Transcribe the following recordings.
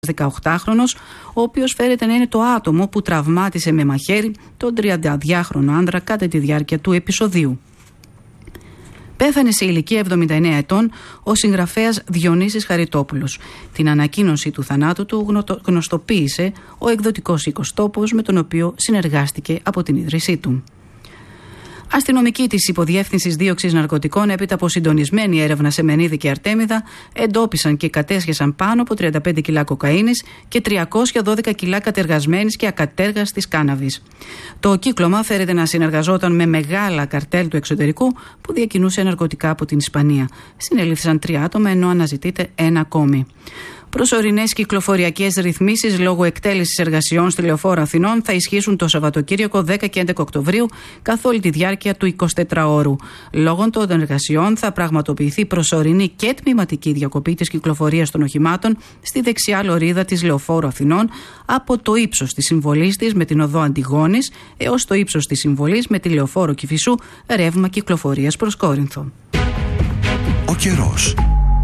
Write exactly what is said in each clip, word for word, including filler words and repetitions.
δεκαοκτάχρονος, ο οποίος φέρεται να είναι το άτομο που τραυμάτισε με μαχαίρι τον τριανταδυάχρονο άνδρα κατά τη διάρκεια του επεισοδίου. Πέθανε σε ηλικία εβδομήντα εννέα ετών ο συγγραφέας Διονύσης Χαριτόπουλος. Την ανακοίνωση του θανάτου του γνωστοποίησε ο εκδοτικός οίκος Τόπος, με τον οποίο συνεργάστηκε από την ίδρυσή του. Αστυνομικοί της Υποδιεύθυνσης Δίωξης Ναρκωτικών, έπειτα από συντονισμένη έρευνα σε Μενίδη και Αρτέμιδα, εντόπισαν και κατέσχεσαν πάνω από τριάντα πέντε κιλά κοκαίνης και τριακόσια δώδεκα κιλά κατεργασμένης και ακατέργαστης κάναβης. Το κύκλωμα φέρεται να συνεργαζόταν με μεγάλα καρτέλ του εξωτερικού που διακινούσε ναρκωτικά από την Ισπανία. Συνελήφθησαν τρία άτομα, ενώ αναζητείται ένα ακόμη. Προσωρινές κυκλοφοριακές ρυθμίσεις λόγω εκτέλεσης εργασιών στη Λεωφόρο Αθηνών θα ισχύσουν το Σαββατοκύριακο δέκα και έντεκα Οκτωβρίου καθ' όλη τη διάρκεια του εικοσιτετράωρου. Λόγω των εργασιών θα πραγματοποιηθεί προσωρινή και τμηματική διακοπή της κυκλοφορίας των οχημάτων στη δεξιά λωρίδα της Λεωφόρου Αθηνών από το ύψος της συμβολής της με την οδό Αντιγόνης έως το ύψος της συμβολής με τη Λεωφόρο Κηφισού, ρεύμα κυκλοφορίας προς Κόρινθο. Ο καιρός.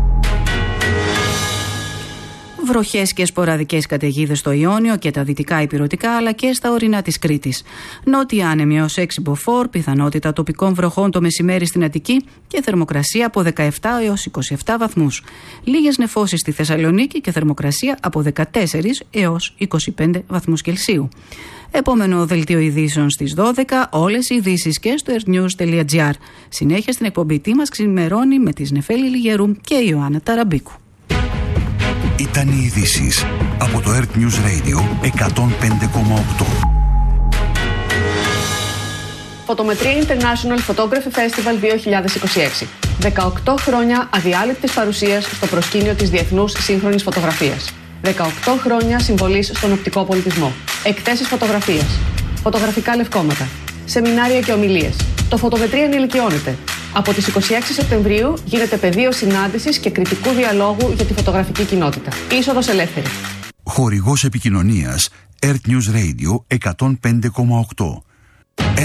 Βροχές και σποραδικές καταιγίδες στο Ιόνιο και τα δυτικά ηπειρωτικά, αλλά και στα ορεινά της Κρήτης. Νότια άνεμη έως έξι μποφόρ, πιθανότητα τοπικών βροχών το μεσημέρι στην Αττική και θερμοκρασία από δεκαεπτά έως είκοσι επτά βαθμούς. Λίγες νεφώσεις στη Θεσσαλονίκη και θερμοκρασία από δεκατέσσερα έως είκοσι πέντε βαθμούς Κελσίου. Επόμενο δελτίο ειδήσεων στις δώδεκα, όλες οι ειδήσεις και στο airnews τελεία gr. Συνέχεια στην εκπομπή τι μας ξημερώνει με τη Νεφέλη Λιγερού και η Ιωάννα Ταραμπίκου. Ήταν οι ειδήσεις από το Earth News Radio εκατόν πέντε κόμμα οκτώ. Φωτομετρία International Photography Festival δύο χιλιάδες είκοσι έξι. δεκαοκτώ χρόνια αδιάλειπτης παρουσίας στο προσκήνιο της διεθνούς σύγχρονης φωτογραφίας. δεκαοκτώ χρόνια συμβολής στον οπτικό πολιτισμό. Εκθέσεις φωτογραφίας. Φωτογραφικά λευκόματα. Σεμινάρια και ομιλίες. Το Φωτομετρία ενηλικιώνεται. Από τις είκοσι έξι Σεπτεμβρίου γίνεται πεδίο συνάντησης και κριτικού διαλόγου για τη φωτογραφική κοινότητα. Είσοδος ελεύθερη. Χορηγός επικοινωνίας Earth News Radio εκατόν πέντε κόμμα οκτώ.